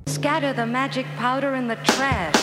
Scatter the magic powder in the trash.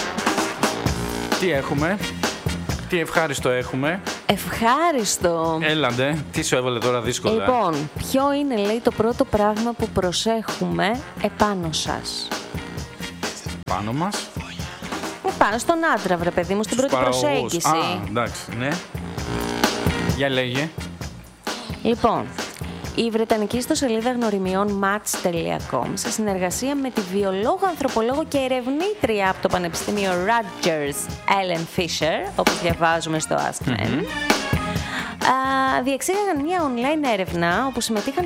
Τι έχουμε? Τι ευχάριστο έχουμε? Ευχάριστο. Έλαντε, τι σου έβαλε τώρα δύσκολα. Λοιπόν, ποιο είναι, λέει, το πρώτο πράγμα που προσέχουμε επάνω σας? Πάνω μας? Πάνω στον άντρα, βρε παιδί μου, στην πρώτη προσέγγιση. Α, εντάξει, ναι. Για λέγε. Λοιπόν, η βρετανική ιστοσελίδα γνωριμιών match.com, σε συνεργασία με τη βιολόγο, ανθρωπολόγο και ερευνήτρια από το Πανεπιστήμιο Rutgers, Ellen Fisher, όπως διαβάζουμε στο Ask Men, διεξήγαγαν μια online έρευνα όπου συμμετείχαν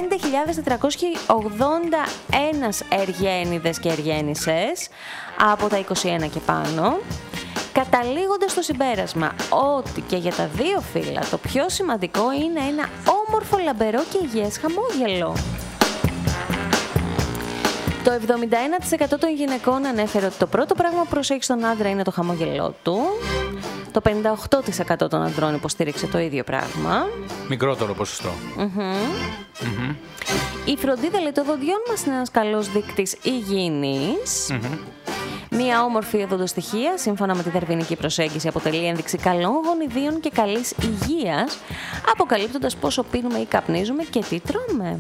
5.481 εργένιδες και εργένισσες από τα 21 και πάνω, καταλήγοντας στο συμπέρασμα ότι και για τα δύο φύλλα το πιο σημαντικό είναι ένα όμορφο, λαμπερό και υγιές χαμόγελο. Το 71% των γυναικών ανέφερε ότι το πρώτο πράγμα που προσέχει στον άντρα είναι το χαμόγελό του. Το 58% των ανδρών υποστήριξε το ίδιο πράγμα. Μικρότερο ποσοστό. Η φροντίδα, λέει, των δοντιών μας είναι ένας καλός δείκτης υγιεινής. Μία όμορφη οδοντοστοιχεία, σύμφωνα με τη δαρβινική προσέγγιση, αποτελεί ένδειξη καλών γονιδίων και καλής υγείας, αποκαλύπτοντας πόσο πίνουμε ή καπνίζουμε και τι τρώμε.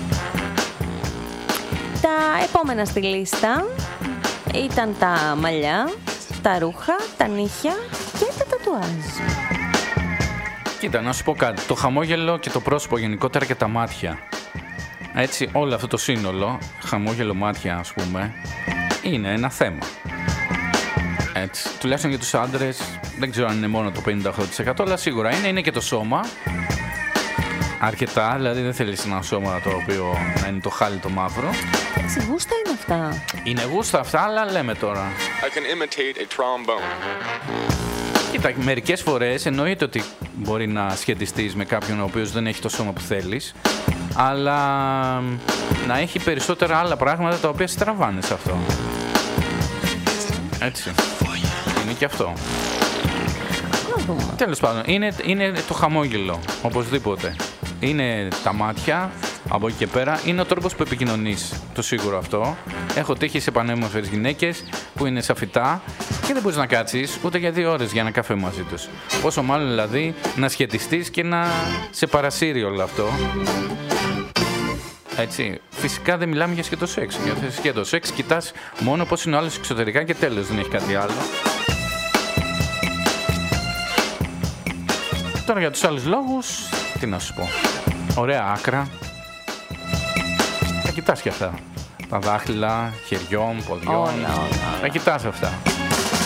Τα επόμενα στη λίστα ήταν τα μαλλιά, τα ρούχα, τα νύχια και τα τατουάζ. Κοίτα, να σου πω κάτι. Το χαμόγελο και το πρόσωπο γενικότερα και τα μάτια. Έτσι, όλο αυτό το σύνολο, χαμόγελο, μάτια, ας πούμε, είναι ένα θέμα. Έτσι, τουλάχιστον για τους άντρες, δεν ξέρω αν είναι μόνο το 58%, αλλά σίγουρα είναι και το σώμα. Αρκετά, δηλαδή δεν θέλεις ένα σώμα το οποίο να είναι το χάλι το μαύρο. Εντάξει, γούστα είναι αυτά. Είναι γούστα αυτά, αλλά λέμε τώρα. I can imitate a trombone. Κοίτα, μερικές φορές εννοείται ότι μπορεί να σχετιστείς με κάποιον ο οποίος δεν έχει το σώμα που θέλεις, αλλά να έχει περισσότερα άλλα πράγματα τα οποία στραβάνε σε αυτό. Έτσι. Είναι και αυτό. Τέλος πάντων, είναι το χαμόγελο, οπωσδήποτε. Είναι τα μάτια, από εκεί και πέρα. Είναι ο τρόπος που επικοινωνείς, το σίγουρο αυτό. Έχω τύχει σε πανέμορφες γυναίκες που είναι σαφιτά και δεν μπορείς να κάτσεις ούτε για 2 ώρες για ένα καφέ μαζί τους. Πόσο μάλλον δηλαδή να σχετιστείς και να σε παρασύρει όλο αυτό. Έτσι. Φυσικά δεν μιλάμε για σκέτο σεξ. Για σκέτο σεξ κοιτάς μόνο πώς είναι ο άλλος εξωτερικά και τέλος, δεν έχει κάτι άλλο. Τώρα για τους άλλους λόγους, τι να σου πω. Ωραία άκρα. Θα κοιτάς και αυτά. Τα δάχτυλα, χεριών, ποδιών. Όλα. Θα κοιτάς αυτά.